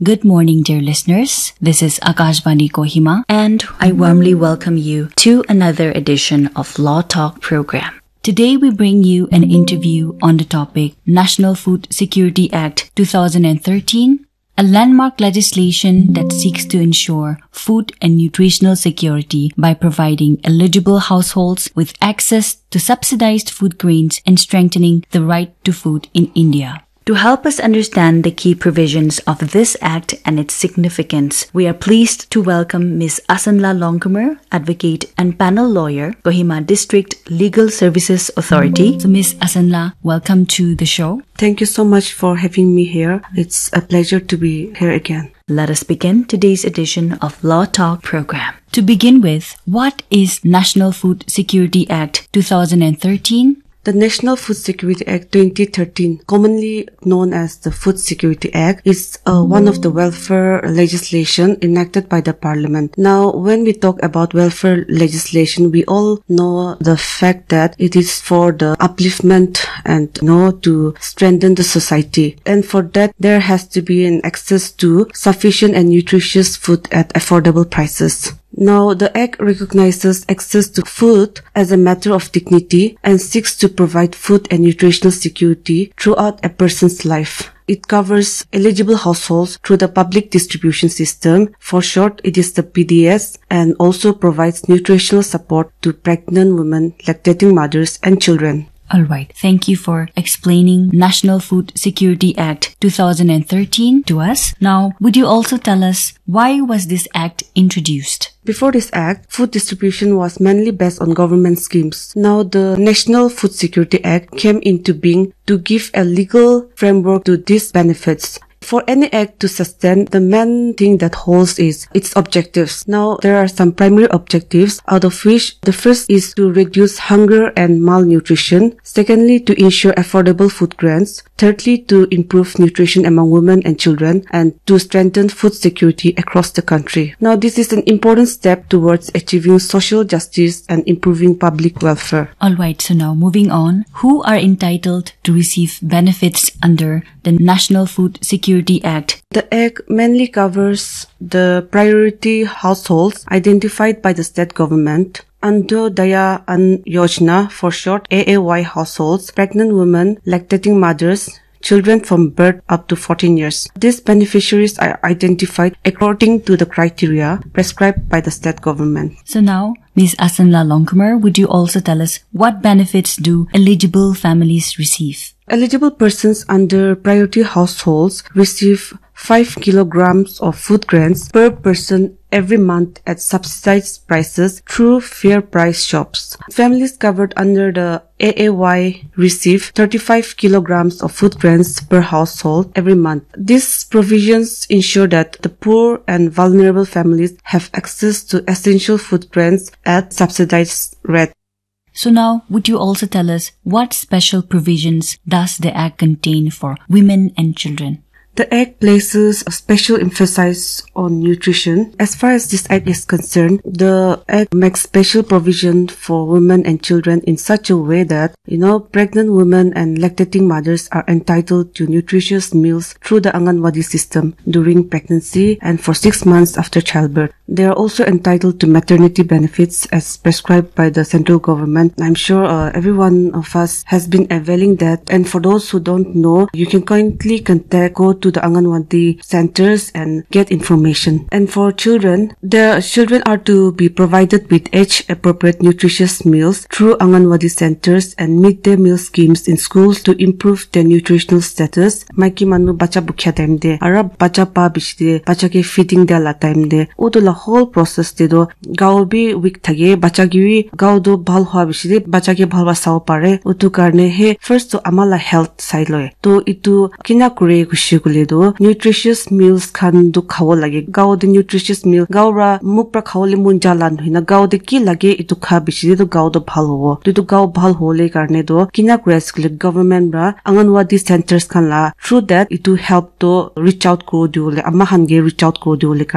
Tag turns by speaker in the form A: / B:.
A: Good morning, dear listeners. This is Akashvani Kohima, and I warmly welcome you to another edition of Law Talk program. Today we bring you an interview on the topic National Food Security Act 2013, a landmark legislation that seeks to ensure food and nutritional security by providing eligible households with access to subsidized food grains and strengthening the right to food in India. To help us understand the key provisions of this act and its significance, we are pleased to welcome Ms. Asanla Longkamer, advocate and panel lawyer, Kohima District Legal Services Authority. So Ms. Asanla, welcome to the show.
B: Thank you so much for having me here. It's a pleasure to be here again.
A: Let us begin today's edition of Law Talk program. To begin with, what is National Food Security Act 2013?
B: The National Food Security Act 2013, commonly known as the Food Security Act, is one of the welfare legislation enacted by the Parliament. Now, when we talk about welfare legislation, we all know the fact that it is for the upliftment and to strengthen the society. And for that, there has to be an access to sufficient and nutritious food at affordable prices. Now, the Act recognizes access to food as a matter of dignity and seeks to provide food and nutritional security throughout a person's life. It covers eligible households through the public distribution system. For short, it is the PDS, and also provides nutritional support to pregnant women, lactating mothers, and children.
A: Alright, thank you for explaining National Food Security Act 2013 to us. Now, would you also tell us why was this act introduced?
B: Before this act, food distribution was mainly based on government schemes. Now, the National Food Security Act came into being to give a legal framework to these benefits. For any act to sustain, the main thing that holds is its objectives. Now, there are some primary objectives, out of which the first is to reduce hunger and malnutrition. Secondly, to ensure affordable food grains. Thirdly, to improve nutrition among women and children, and to strengthen food security across the country. Now, this is an important step towards achieving social justice and improving public welfare.
A: Alright, so now moving on, who are entitled to receive benefits under the National Food Security Act?
B: The Act mainly covers the priority households identified by the state government. Antyodaya Ann Yojana, for short, AAY households, pregnant women, lactating mothers, children from birth up to 14 years. These beneficiaries are identified according to the criteria prescribed by the state government.
A: So now, Ms. Asanla Longkamer, would you also tell us what benefits do eligible families receive?
B: Eligible persons under priority households receive 5 kilograms of food grains per person every month at subsidized prices through fair price shops. Families covered under the AAY receive 35 kilograms of food grains per household every month. These provisions ensure that the poor and vulnerable families have access to essential food grains at subsidized rate.
A: So now, would you also tell us what special provisions does the Act contain for women and children?
B: The Act places a special emphasis on nutrition. As far as this Act is concerned, the Act makes special provision for women and children in such a way that, pregnant women and lactating mothers are entitled to nutritious meals through the Anganwadi system during pregnancy and for 6 months after childbirth. They are also entitled to maternity benefits as prescribed by the central government. I'm sure every one of us has been availing that. And for those who don't know, you can currently go to the Anganwadi centers and get information. And for children, the children are to be provided with age-appropriate nutritious meals through Anganwadi centers and midday meal schemes in schools to improve their nutritional status. Maiki manu bacha bukya time de, ara bacha pa bishde, bacha ke feeding de la time de. Odo la whole process de do, gao bi weak thage, bacha ki gao do bhal hua bishde, bacha ke bhalwa sao pare. Utu karne he, first to amala health side loe. To itu kina kure kushi kule do, nutritious meals kan do khawo lage. Gao de nutritious meal, gao ra muk pra khawo le mun jalan huina, gao de ki lage itu kha bishde do gao do bhal ho. To gao bhal ho le karne do, kina kure skule government ra, Anganwadi centers kan la, through that itu help to reach out ko diole, amma hange reach out ko diole.